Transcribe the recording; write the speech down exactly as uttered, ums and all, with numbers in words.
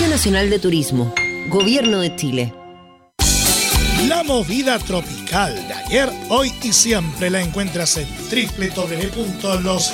Dirección Nacional de Turismo, Gobierno de Chile. La movida tropical de ayer, hoy y siempre la encuentras en doble u doble u doble u punto los